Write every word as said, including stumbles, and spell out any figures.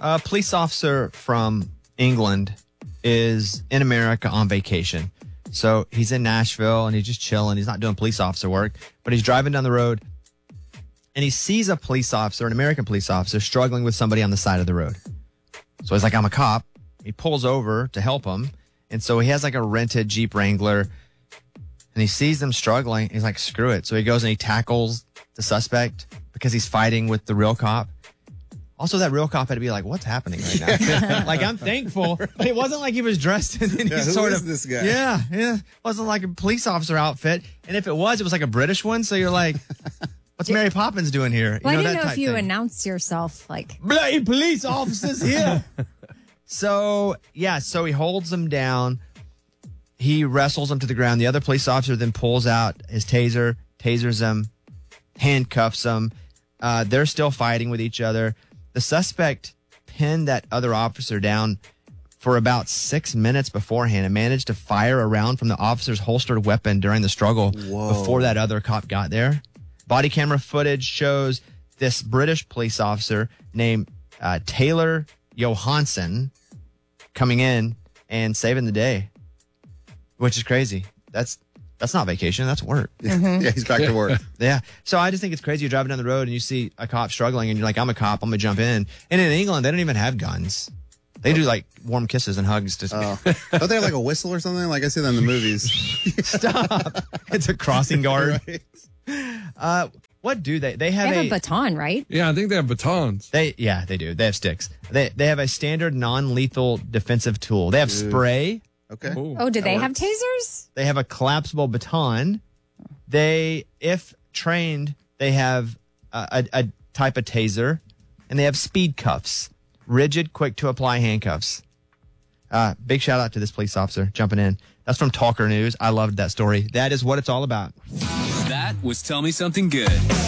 A police officer from England is in America on vacation. So he's in Nashville and he's just chilling. He's not doing police officer work, but he's driving down the road and he sees a police officer, an American police officer, struggling with somebody on the side of the road. So he's like, I'm a cop. He pulls over to help him. And so he has like a rented Jeep Wrangler and he sees them struggling. He's like, screw it. So he goes and he tackles the suspect because he's fighting with the real cop. Also, that real cop had to be like, what's happening right now? Like, I'm thankful. But it wasn't like he was dressed in any Yeah, who sort is of this guy? Yeah, yeah. It wasn't like a police officer outfit. And if it was, it was like a British one. So you're like, what's Mary Poppins doing here? Well, you know, I didn't that know type if you thing. announced yourself like Bloody police officers here. So, yeah, so he holds him down. He wrestles him to the ground. The other police officer then pulls out his taser, tasers him, handcuffs him. Uh, they're still fighting with each other. The suspect pinned that other officer down for about six minutes beforehand and managed to fire a round from the officer's holstered weapon during the struggle Whoa. before that other cop got there. Body camera footage shows this British police officer named uh, Taylor Johansson coming in and saving the day, which is crazy. That's that's not vacation. That's work. Yeah, he's back to work. Yeah. So I just think it's crazy. You're driving down the road and you see a cop struggling and you're like, I'm a cop. I'm going to jump in. And in England, they don't even have guns. They do like warm kisses and hugs. To Oh. Don't they have like a whistle or something? Like I see that in the movies. Stop. It's a crossing guard. Right? Uh, what do they? They have, they have a, a baton, right? Yeah, I think they have batons. They yeah, they do. They have sticks. They they have a standard non-lethal defensive tool. They have Dude. spray. Okay. Ooh. Oh, do they That have works. tasers? They have a collapsible baton. They, if trained, they have a, a, a type of taser, and they have speed cuffs, rigid, quick to apply handcuffs. Uh, big shout out to this police officer jumping in. That's from Talker News. I loved that story. That is what it's all about. That was Tell Me Something Good.